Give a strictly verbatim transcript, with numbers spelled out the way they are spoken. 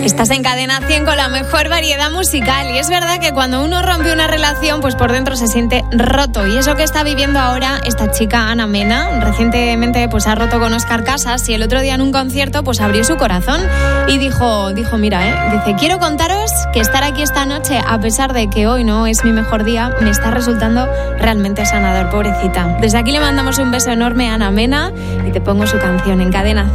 Estás en Cadena cien con la mejor variedad musical y es verdad que cuando uno rompe una relación pues por dentro se siente roto y eso que está viviendo ahora esta chica Ana Mena. Recientemente pues ha roto con Óscar Casas y el otro día en un concierto pues abrió su corazón y dijo, dijo mira, eh, dice quiero contaros que estar aquí esta noche a pesar de que hoy no es mi mejor día me está resultando realmente sanador, pobrecita. Desde aquí le mandamos un beso enorme a Ana Mena y te pongo su canción en Cadena.